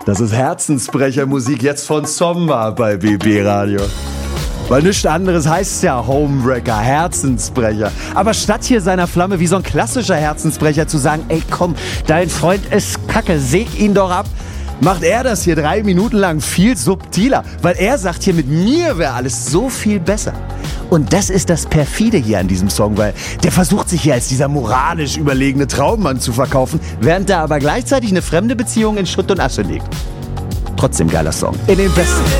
Das ist Herzensbrechermusik jetzt von Zomba bei BB Radio. Weil nichts anderes heißt ja Homewrecker, Herzensbrecher. Aber statt hier seiner Flamme wie so ein klassischer Herzensbrecher zu sagen, ey komm, dein Freund ist kacke, säg ihn doch ab, macht er das hier 3 Minuten lang viel subtiler. Weil er sagt hier, mit mir wäre alles so viel besser. Und das ist das Perfide hier an diesem Song, weil der versucht sich hier als dieser moralisch überlegene Traummann zu verkaufen, während er aber gleichzeitig eine fremde Beziehung in Schutt und Asche legt. Trotzdem geiler Song. In den besten.